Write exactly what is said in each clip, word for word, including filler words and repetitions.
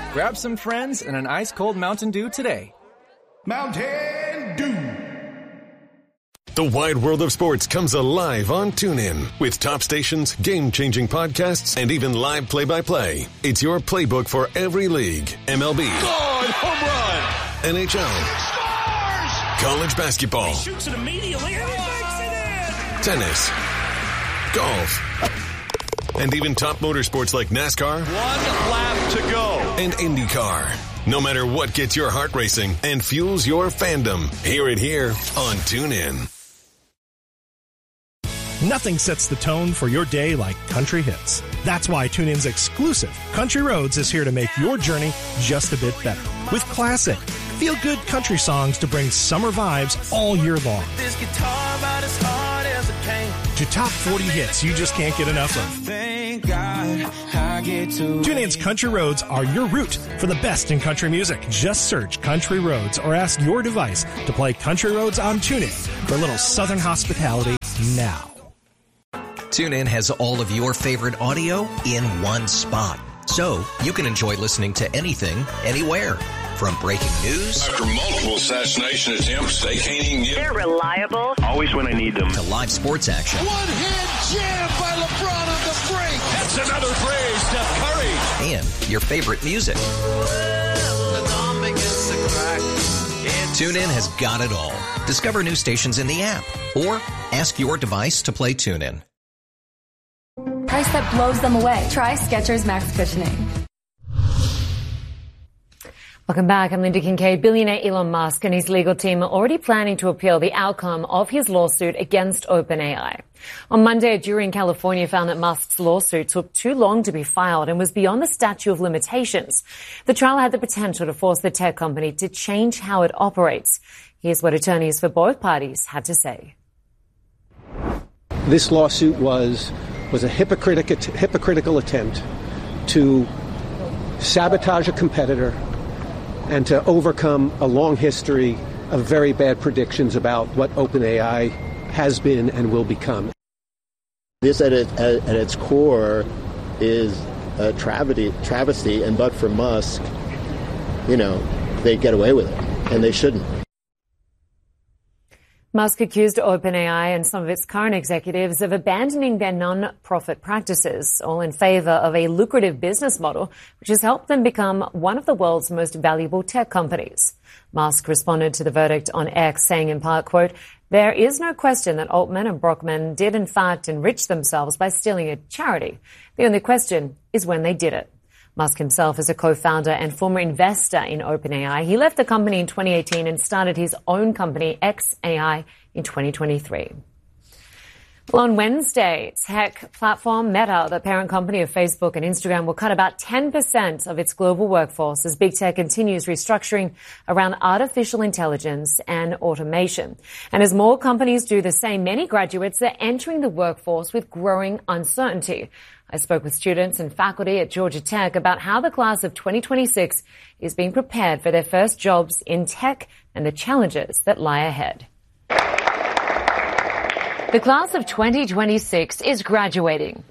Grab some friends and an ice-cold Mountain Dew today. Mountain Dew. The wide world of sports comes alive on TuneIn with top stations, game-changing podcasts, and even live play-by-play. It's your playbook for every league. M L B. God, home run. N H L. Scores! College basketball. He shoots it immediately and he makes it in! Tennis. Golf. And even top motorsports like NASCAR. One lap to go. And IndyCar. No matter what gets your heart racing and fuels your fandom, hear it here on TuneIn. Nothing sets the tone for your day like country hits. That's why TuneIn's exclusive Country Roads is here to make your journey just a bit better. With classic, feel-good country songs to bring summer vibes all year long. This guitar about as hard as a cane. To top forty hits you just can't get enough of. Thank God I get to TuneIn's Country Roads are your route for the best in country music. Just search Country Roads or ask your device to play Country Roads on TuneIn for a little southern hospitality now. TuneIn has all of your favorite audio in one spot, so you can enjoy listening to anything, anywhere. From breaking news after multiple assassination attempts, they can't even get. They're reliable. Always when I need them. To live sports action. One-hand jam by LeBron on the break. That's another play, Steph Curry. And your favorite music. TuneIn has got it all. Discover new stations in the app or ask your device to play TuneIn. Price that blows them away. Try Skechers Max Cushioning. Welcome back. I'm Linda Kincaid. Billionaire Elon Musk and his legal team are already planning to appeal the outcome of his lawsuit against OpenAI. On Monday, a jury in California found that Musk's lawsuit took too long to be filed and was beyond the statute of limitations. The trial had the potential to force the tech company to change how it operates. Here's what attorneys for both parties had to say. This lawsuit was was a hypocritical, hypocritical attempt to sabotage a competitor and to overcome a long history of very bad predictions about what OpenAI has been and will become. This at, it, at, at its core is a travesty, travesty, and but for Musk, you know, they'd get away with it, and they shouldn't. Musk accused OpenAI and some of its current executives of abandoning their non-profit practices, all in favor of a lucrative business model, which has helped them become one of the world's most valuable tech companies. Musk responded to the verdict on X, saying in part, quote, "There is no question that Altman and Brockman did in fact enrich themselves by stealing a charity. The only question is when they did it." Musk himself is a co-founder and former investor in OpenAI. He left the company in twenty eighteen and started his own company, X A I, in twenty twenty-three. Well, on Wednesday, tech platform Meta, the parent company of Facebook and Instagram, will cut about ten percent of its global workforce as big tech continues restructuring around artificial intelligence and automation. And as more companies do the same, many graduates are entering the workforce with growing uncertainty. I spoke with students and faculty at Georgia Tech about how the class of twenty twenty-six is being prepared for their first jobs in tech and the challenges that lie ahead. The class of twenty twenty-six is graduating.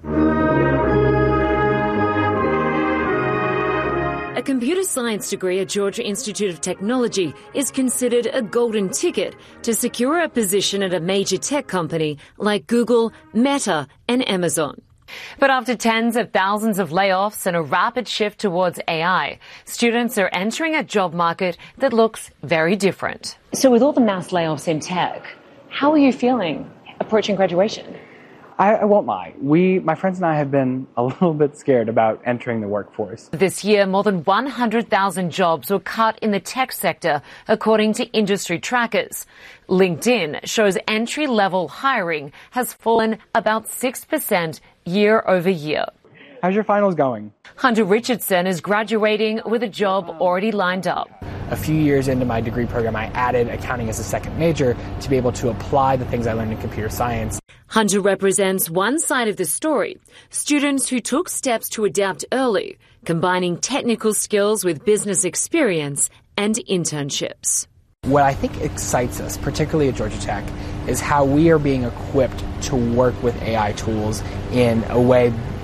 A computer science degree at Georgia Institute of Technology is considered a golden ticket to secure a position at a major tech company like Google, Meta, and Amazon. But after tens of thousands of layoffs and a rapid shift towards A I, students are entering a job market that looks very different. So with all the mass layoffs in tech, how are you feeling approaching graduation? I, I won't lie. We, my friends and I have been a little bit scared about entering the workforce. This year, more than one hundred thousand jobs were cut in the tech sector, according to industry trackers. LinkedIn shows entry-level hiring has fallen about six percent year over year. How's your finals going? Hunter Richardson is graduating with a job already lined up. A few years into my degree program, I added accounting as a second major to be able to apply the things I learned in computer science. Hunter represents one side of the story, students who took steps to adapt early, combining technical skills with business experience and internships. What I think excites us, particularly at Georgia Tech, is how we are being equipped to work with A I tools in a way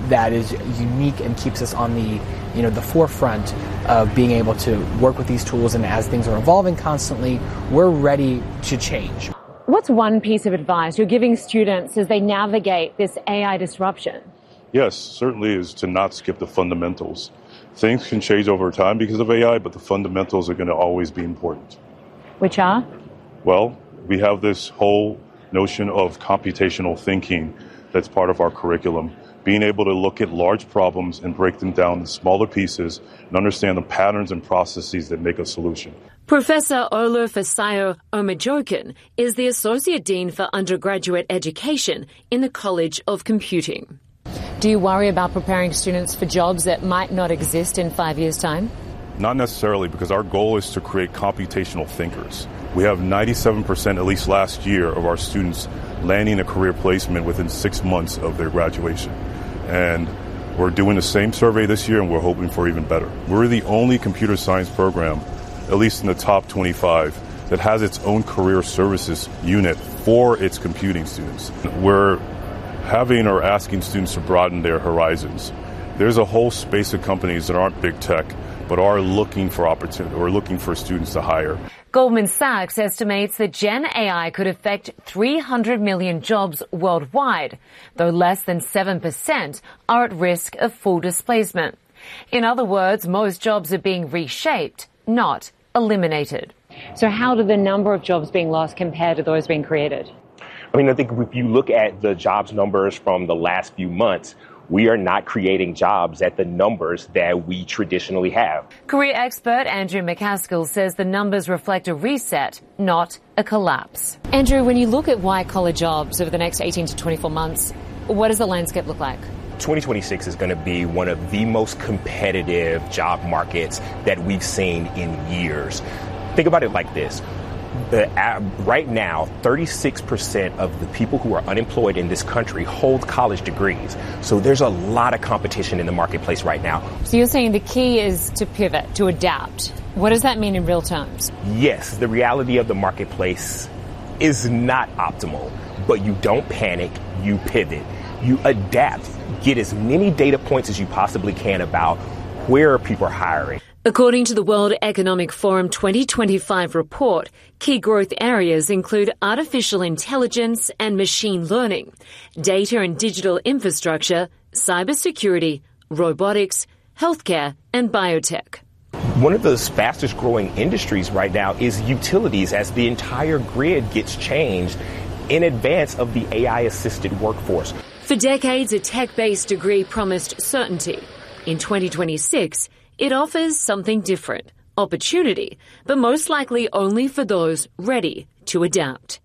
that is unique and keeps us on the, you know, the forefront of being able to work with these tools. And as things are evolving constantly, we're ready to change. What's one piece of advice you're giving students as they navigate this A I disruption? Yes, certainly is to not skip the fundamentals. Things can change over time because of A I, but the fundamentals are going to always be important. Which are? Well, we have this whole notion of computational thinking that's part of our curriculum. Being able to look at large problems and break them down in smaller pieces and understand the patterns and processes that make a solution. Professor Olufasayo Omejokin is the Associate Dean for Undergraduate Education in the College of Computing. Do you worry about preparing students for jobs that might not exist in five years' time? Not necessarily, because our goal is to create computational thinkers. We have ninety-seven percent, at least last year, of our students landing a career placement within six months of their graduation. And we're doing the same survey this year, and we're hoping for even better. We're the only computer science program, at least in the top twenty-five, that has its own career services unit for its computing students. We're having or asking students to broaden their horizons. There's a whole space of companies that aren't big tech, but are looking for opportunity or looking for students to hire. Goldman Sachs estimates that Gen A I could affect three hundred million jobs worldwide, though less than seven percent are at risk of full displacement. In other words, most jobs are being reshaped, not eliminated. So how do the number of jobs being lost compare to those being created? I mean, I think if you look at the jobs numbers from the last few months, we are not creating jobs at the numbers that we traditionally have. Career expert Andrew McCaskill says the numbers reflect a reset, not a collapse. Andrew, when you look at white-collar jobs over the next eighteen to twenty-four months, what does the landscape look like? twenty twenty-six is going to be one of the most competitive job markets that we've seen in years. Think about it like this. The, uh, right now, thirty-six percent of the people who are unemployed in this country hold college degrees. So there's a lot of competition in the marketplace right now. So you're saying the key is to pivot, to adapt. What does that mean in real terms? Yes, the reality of the marketplace is not optimal, but you don't panic, you pivot, you adapt, get as many data points as you possibly can about where people are hiring. According to the World Economic Forum twenty twenty-five report, key growth areas include artificial intelligence and machine learning, data and digital infrastructure, cybersecurity, robotics, healthcare, and biotech. One of the fastest growing industries right now is utilities, as the entire grid gets changed in advance of the A I-assisted workforce. For decades, a tech-based degree promised certainty. In twenty twenty-six, it offers something different, opportunity, but most likely only for those ready to adapt.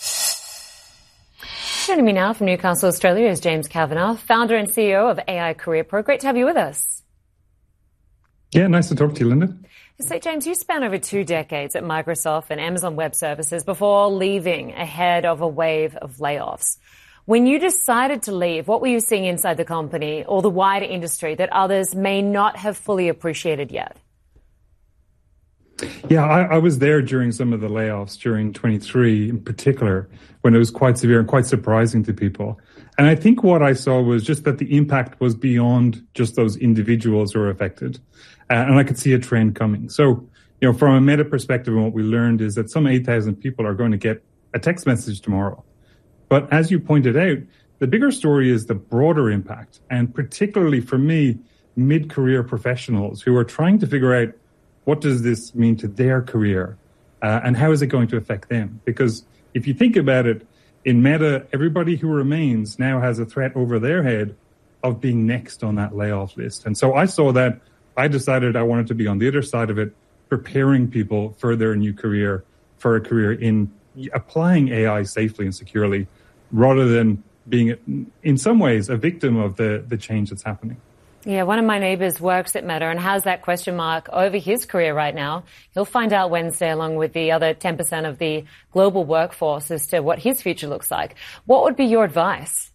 Joining me now from Newcastle, Australia is James Kavanagh, founder and C E O of A I Career Pro. Great to have you with us. Yeah, nice to talk to you, Linda. So, James, you spent over two decades at Microsoft and Amazon Web Services before leaving ahead of a wave of layoffs. When you decided to leave, what were you seeing inside the company or the wider industry that others may not have fully appreciated yet? Yeah, I, I was there during some of the layoffs during twenty-three in particular, when it was quite severe and quite surprising to people. And I think what I saw was just that the impact was beyond just those individuals who were affected. Uh, and I could see a trend coming. So, you know, from a meta perspective, what we learned is that some eight thousand people are going to get a text message tomorrow. But as you pointed out, the bigger story is the broader impact, and particularly for me, mid-career professionals who are trying to figure out what does this mean to their career uh, and how is it going to affect them? Because if you think about it, in Meta, everybody who remains now has a threat over their head of being next on that layoff list. And so I saw that. I decided I wanted to be on the other side of it, preparing people for their new career, for a career in applying A I safely and securely, rather than being, in some ways, a victim of the, the change that's happening. Yeah, one of my neighbours works at Meta and has that question mark over his career right now. He'll find out Wednesday, along with the other ten percent of the global workforce, as to what his future looks like. What would be your advice?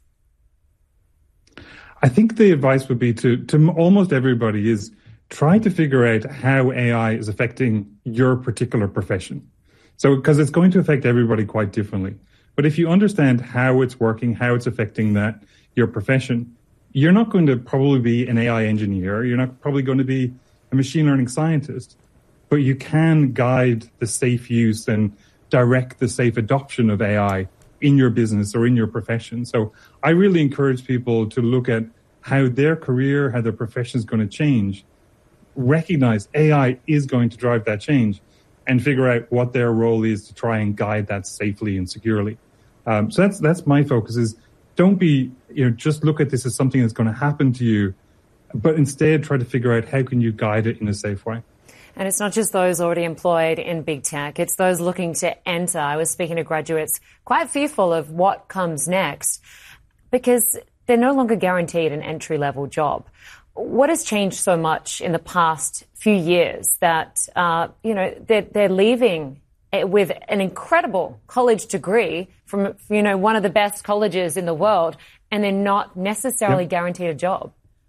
I think the advice would be to, to almost everybody is try to figure out how A I is affecting your particular profession. So, because it's going to affect everybody quite differently. But if you understand how it's working, how it's affecting that, your profession, you're not going to probably be an A I engineer. You're not probably going to be a machine learning scientist, but you can guide the safe use and direct the safe adoption of A I in your business or in your profession. So I really encourage people to look at how their career, how their profession is going to change, recognize A I is going to drive that change, and figure out what their role is to try and guide that safely and securely. Um, so that's that's my focus is don't be, you know, just look at this as something that's going to happen to you, but instead try to figure out how can you guide it in a safe way. And it's not just those already employed in big tech, it's those looking to enter. I was speaking to graduates quite fearful of what comes next because they're no longer guaranteed an entry-level job. What has changed so much in the past few years that, uh, you know, they're, they're leaving with an incredible college degree from, you know, one of the best colleges in the world, and they're not necessarily yep. guaranteed a job?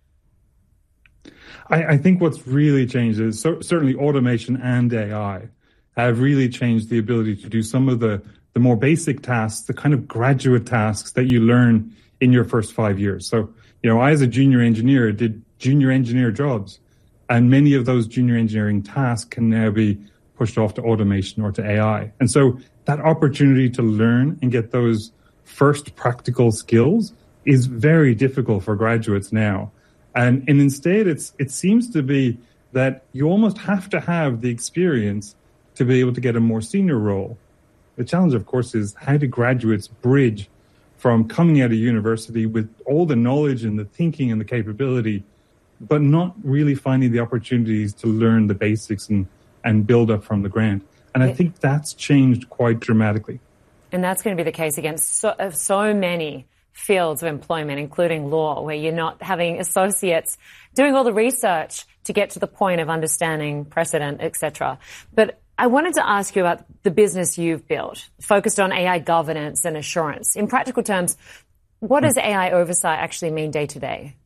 I, I think what's really changed is so, certainly automation and A I have really changed the ability to do some of the, the more basic tasks, the kind of graduate tasks that you learn in your first five years. So, you know, I as a junior engineer did junior engineer jobs, and many of those junior engineering tasks can now be pushed off to automation or to A I. And so that opportunity to learn and get those first practical skills is very difficult for graduates now. And, and instead, it's, it seems to be that you almost have to have the experience to be able to get a more senior role. The challenge, of course, is how do graduates bridge from coming out of university with all the knowledge and the thinking and the capability, but not really finding the opportunities to learn the basics and, and build up from the ground. And I think that's changed quite dramatically. And that's going to be the case against so, of so many fields of employment, including law, where you're not having associates doing all the research to get to the point of understanding precedent, et cetera. But I wanted to ask you about the business you've built, focused on A I governance and assurance. In practical terms, what does A I oversight actually mean day to day?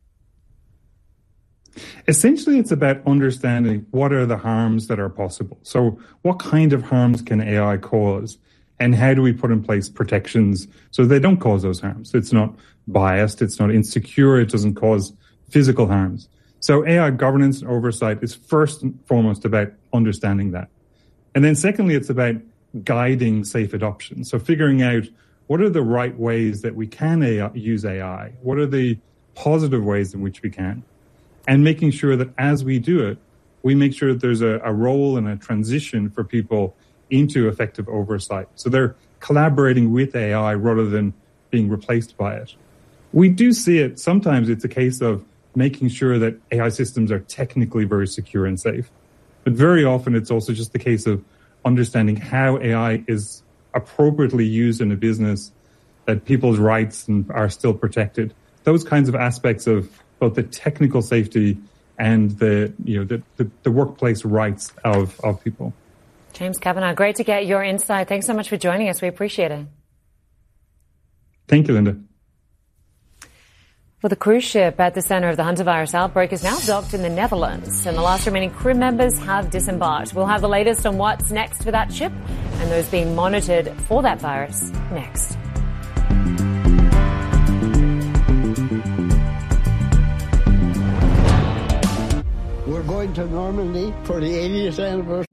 Essentially, it's about understanding what are the harms that are possible. So what kind of harms can A I cause? And how do we put in place protections so they don't cause those harms? It's not biased, it's not insecure, it doesn't cause physical harms. So A I governance and oversight is first and foremost about understanding that. And then secondly, it's about guiding safe adoption. So figuring out what are the right ways that we can A I, use A I? What are the positive ways in which we can? And making sure that as we do it, we make sure that there's a, a role and a transition for people into effective oversight. So they're collaborating with A I rather than being replaced by it. We do see it. Sometimes it's a case of making sure that A I systems are technically very secure and safe. But very often it's also just the case of understanding how A I is appropriately used in a business, that people's rights are still protected. Those kinds of aspects of both the technical safety and the, you know, the, the, the workplace rights of, of people. James Kavanagh, great to get your insight. Thanks so much for joining us. We appreciate it. Thank you, Linda. Well, the cruise ship at the centre of the hantavirus outbreak is now docked in the Netherlands, and the last remaining crew members have disembarked. We'll have the latest on what's next for that ship and those being monitored for that virus next. We're going to Normandy for the eightieth anniversary.